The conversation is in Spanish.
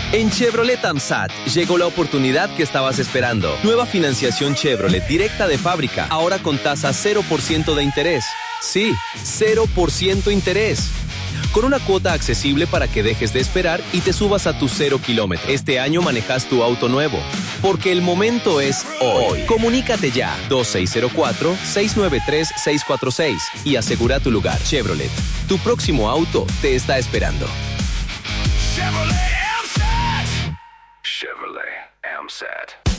En Chevrolet AMSAT llegó la oportunidad que estabas esperando. Nueva financiación Chevrolet directa de fábrica, ahora con tasa 0% de interés. Sí, 0% interés. Con una cuota accesible para que dejes de esperar y te subas a tu 0 kilómetro. Este año manejas tu auto nuevo, porque el momento es hoy. Comunícate ya, 2604-693-646 y asegura tu lugar. Chevrolet, tu próximo auto te está esperando. Chevrolet AMSAT.